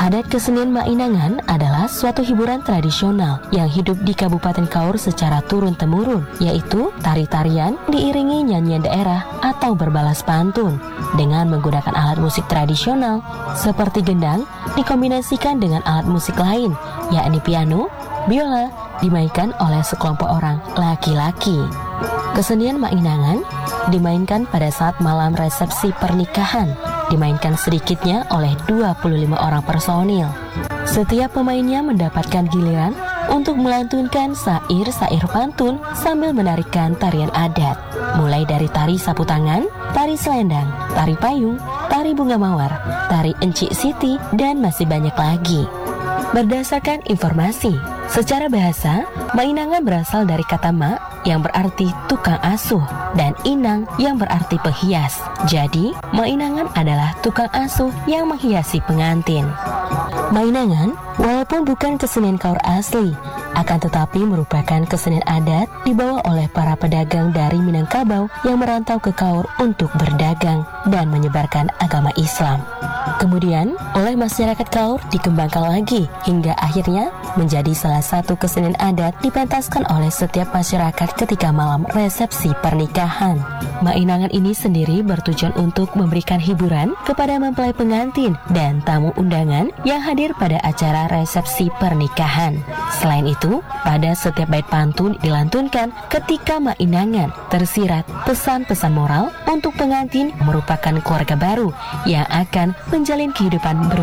Adat kesenian Mainangan adalah suatu hiburan tradisional yang hidup di Kabupaten Kaur secara turun-temurun, yaitu tari-tarian diiringi nyanyian daerah atau berbalas pantun dengan menggunakan alat musik tradisional seperti gendang dikombinasikan dengan alat musik lain, yakni piano, biola, dimainkan oleh sekelompok orang laki-laki. Kesenian Mainangan dimainkan pada saat malam resepsi pernikahan, dimainkan sedikitnya oleh 25 orang personil. Setiap pemainnya mendapatkan giliran untuk melantunkan sair-sair pantun sambil menarikan tarian adat, mulai dari tari sapu tangan, tari selendang, tari payung, tari bunga mawar, tari encik siti, dan masih banyak lagi. Berdasarkan informasi, secara bahasa, Mainangan berasal dari kata ma yang berarti tukang asuh dan inang yang berarti penghias. Jadi, Mainangan adalah tukang asuh yang menghiasi pengantin. Mainangan, walaupun bukan kesenian Kaur asli, akan tetapi merupakan kesenian adat dibawa oleh para pedagang dari Minangkabau yang merantau ke Kaur untuk berdagang dan menyebarkan agama Islam. Kemudian, oleh masyarakat Kaur dikembangkan lagi hingga akhirnya menjadi salah satu kesenian adat dipentaskan oleh setiap masyarakat ketika malam resepsi pernikahan. Mainangan ini sendiri bertujuan untuk memberikan hiburan kepada mempelai pengantin dan tamu undangan yang hadir pada acara resepsi pernikahan. Selain itu, pada setiap bait pantun dilantunkan ketika Mainangan tersirat pesan-pesan moral untuk pengantin merupakan keluarga baru yang akan menjalin kehidupan